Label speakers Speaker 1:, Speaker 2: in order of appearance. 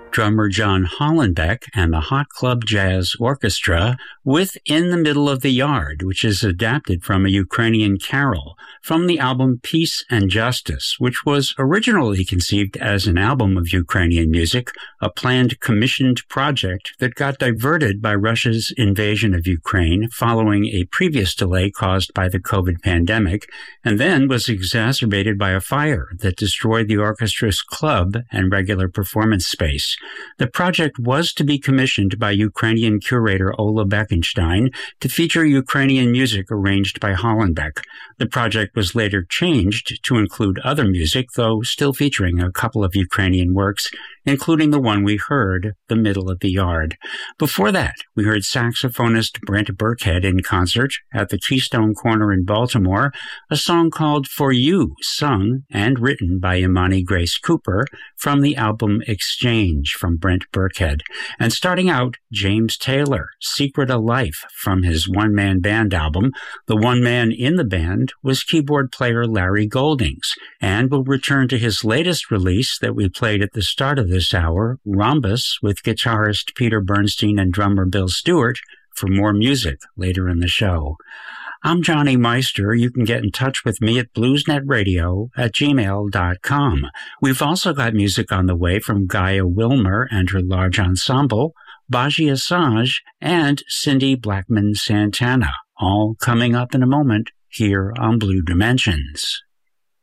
Speaker 1: drummer John Hollenbeck and the Hot Club Jazz Orchestra with In the Middle of the Yard, which is adapted from a Ukrainian carol from the album Peace and Justice, which was originally conceived as an album of Ukrainian music, a planned commissioned project that got diverted by Russia's invasion of Ukraine following a previous delay caused by the COVID pandemic, and then was exacerbated by a fire that destroyed the orchestra's club and regular performance space. The project was to be commissioned by Ukrainian curator Ola Bekenstein to feature Ukrainian music arranged by Hollenbeck. The project was later changed to include other music, though still featuring a couple of Ukrainian works, including the one we heard, The Middle of the Yard. Before that, we heard saxophonist Brent Burkhead in concert at the Keystone Corner in Baltimore, a song called For You, sung and written by Imani Grace Cooper from the album Exchange from Brent Burkhead. And starting out, James Taylor, Secret of Life from his one-man band album. The one man in the band was keyboard player Larry Goldings, and we'll return to his latest release that we played at the start of this hour, Rhombus, with guitarist Peter Bernstein and drummer Bill Stewart, for more music later in the show. I'm Johnny Meister. You can get in touch with me at bluesnetradio@gmail.com. We've also got music on the way from Gaia Wilmer and her large ensemble, Baji Assange, and Cindy Blackman Santana, all coming up in a moment here on Blue Dimensions.